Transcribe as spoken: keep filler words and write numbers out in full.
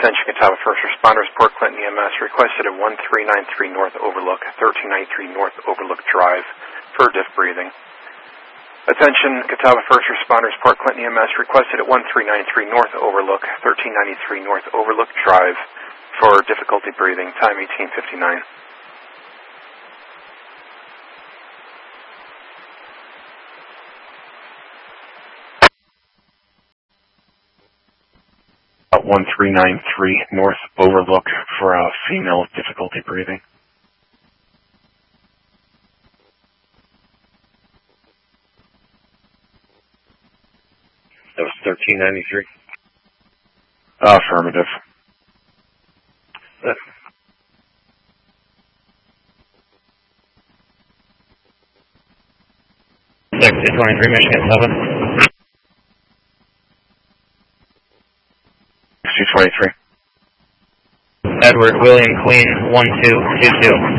Attention Catawba First Responders, Port Clinton E M S, requested at one three nine three North Overlook, thirteen ninety-three North Overlook Drive for diff breathing. Attention Catawba First Responders, Port Clinton E M S, requested at one three nine three North Overlook, thirteen ninety-three North Overlook Drive for difficulty breathing, time eighteen fifty-nine. one three nine three North Overlook for a female with difficulty breathing. That was thirteen ninety-three? Uh, affirmative. Uh, six two twenty-three, Michigan seven. two twenty-three. Edward William Queen one two two two.